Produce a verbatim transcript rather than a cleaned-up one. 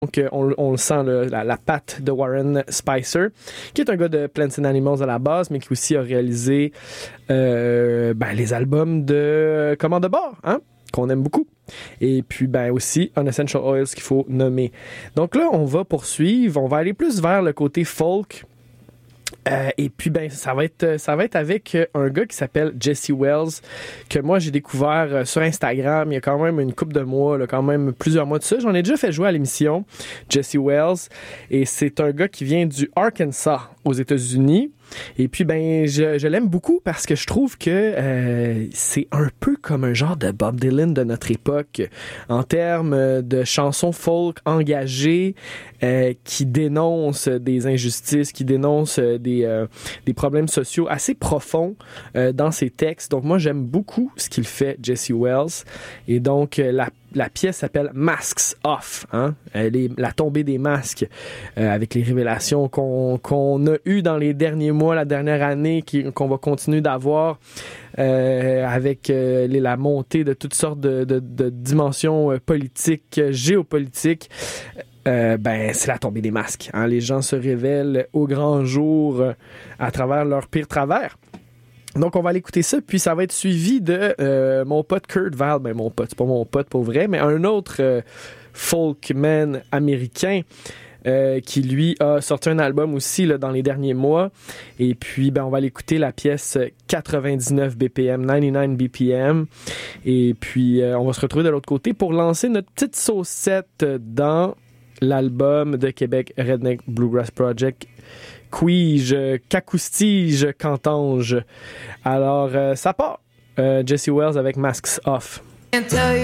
Donc, on, on le sent, là, la, la patte de Warren Spicer, qui est un gars de Plants and Animals à la base, mais qui aussi a réalisé euh, ben, les albums de Commande de bord, hein, qu'on aime beaucoup. Et puis, ben aussi, Unessential Oils qu'il faut nommer. Donc là, on va poursuivre. On va aller plus vers le côté folk. Euh, et puis, ben, ça va être, ça va être avec un gars qui s'appelle Jesse Wells, que moi, j'ai découvert sur Instagram il y a quand même une couple de mois, là, quand même plusieurs mois de ça. J'en ai déjà fait jouer à l'émission, Jesse Wells. Et c'est un gars qui vient du Arkansas, aux États-Unis. Et puis, ben, je, je l'aime beaucoup parce que je trouve que euh, c'est un peu comme un genre de Bob Dylan de notre époque en termes de chansons folk engagées euh, qui dénoncent des injustices, qui dénoncent des, euh, des problèmes sociaux assez profonds euh, dans ses textes. Donc, moi, j'aime beaucoup ce qu'il fait, Jesse Wells. Et donc, la La pièce s'appelle Masks Off, hein? Elle est la tombée des masques, euh, avec les révélations qu'on, qu'on a eues dans les derniers mois, la dernière année, qui, qu'on va continuer d'avoir euh, avec euh, les, la montée de toutes sortes de, de, de dimensions euh, politiques, géopolitiques. Euh, ben, c'est la tombée des masques, hein? Les gens se révèlent au grand jour euh, à travers leur pire travers. Donc, on va aller écouter ça, puis ça va être suivi de euh, mon pote Kurt Vile. Ben, mon pote, c'est pas mon pote pour vrai, mais un autre euh, folkman américain euh, qui, lui, a sorti un album aussi là, dans les derniers mois. Et puis, ben, on va aller écouter la pièce quatre-vingt-dix-neuf B P M, quatre-vingt-dix-neuf B P M. Et puis, euh, on va se retrouver de l'autre côté pour lancer notre petite saucette dans l'album de Québec Redneck Bluegrass Project, Quige, qu'acoustige, qu'entends-je. Alors, euh, ça part. Euh, Jesse Wells avec Masks Off.